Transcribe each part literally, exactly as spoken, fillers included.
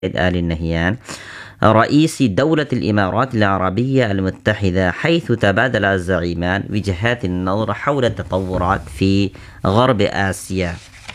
آل نهيان رئيس دولة الإمارات العربية المتحدة، حيث تبادل الزعيمان وجهات النظر حول التطورات في غرب آسيا.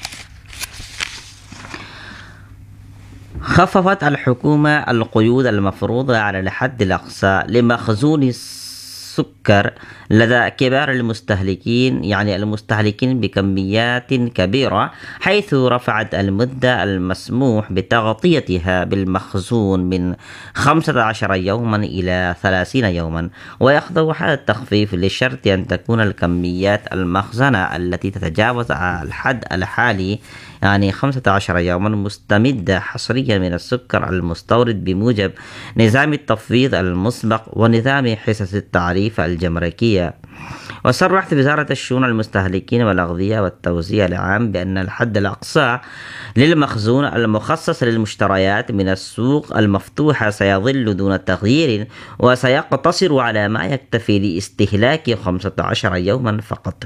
خففت الحكومة القيود المفروضة على الحد الأقصى لمخزون السكر لدى كبار المستهلكين، يعني المستهلكين بكميات كبيرة، حيث رفعت المدة المسموح بتغطيتها بالمخزون من خمسة عشر يوما إلى ثلاثين يوما. ويخضع هذا التخفيف لشرط أن تكون الكميات المخزنة التي تتجاوز الحد الحالي، يعني خمسة عشر يوما، مستمدة حصريا من السكر المستورد بموجب نظام التفويض المسبق ونظام حصص التعريف الجمركية. وصرحت وزارة الشؤون المستهلكين والأغذية والتوزيع العام بأن الحد الأقصى للمخزون المخصص للمشتريات من السوق المفتوحة سيظل دون تغيير، وسيقتصر على ما يكتفي لاستهلاك خمسة عشر يوما فقط.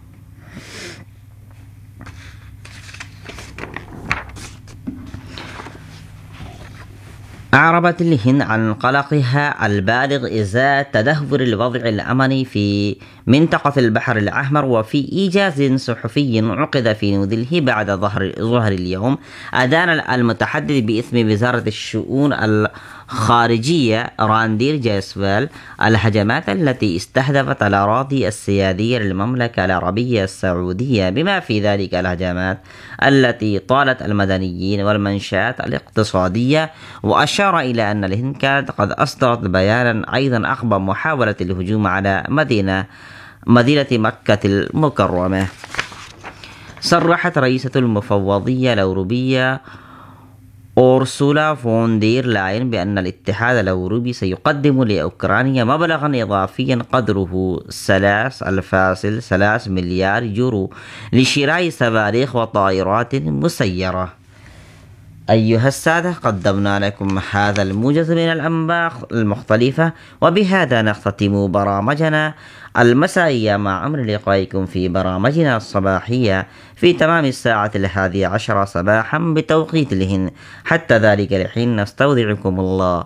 أعربت الهند عن قلقها البالغ إزاء تدهور الوضع الأمني في منطقة البحر الأحمر. وفي إيجاز صحفي عقد في نيودلهي بعد ظهر ظهر اليوم، أدان المتحدث باسم وزارة الشؤون الخارجية راندير جيسوال الهجمات التي استهدفت الأراضي السيادية للمملكة العربية السعودية، بما في ذلك الهجمات التي طالت المدنيين والمنشآت الاقتصادية. وأشار إلى أن الهند كانت قد أصدرت بيانا أيضا أخبر محاولة الهجوم على مدينة مدينة مكة المكرمة. صرحت رئيسة المفوضية الأوروبية أورسولا فون دير لاين بأن الاتحاد الأوروبي سيقدم لأوكرانيا مبلغا إضافيا قدره ثلاثة فاصلة ثلاثة مليار يورو لشراء صواريخ وطائرات مسيرة. أيها السادة، قدمنا لكم هذا الموجز من الأنباء المختلفة، وبهذا نختتم برامجنا المسائية مع أمر لقائكم في برامجنا الصباحية في تمام الساعة الحادية عشرة صباحا بتوقيت الهند. حتى ذلك الحين نستودعكم الله،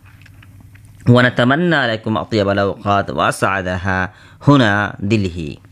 ونتمنى لكم أطيب الأوقات وأسعدها. هنا دلهي.